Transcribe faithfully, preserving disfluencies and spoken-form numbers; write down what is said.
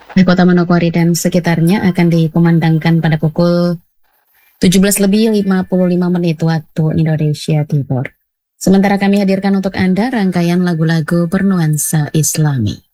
Di Kota Manokwari dan sekitarnya akan dikumandangkan pada pukul tujuh belas lebih lima puluh lima menit waktu Indonesia Timur. Sementara kami hadirkan untuk Anda rangkaian lagu-lagu bernuansa Islami.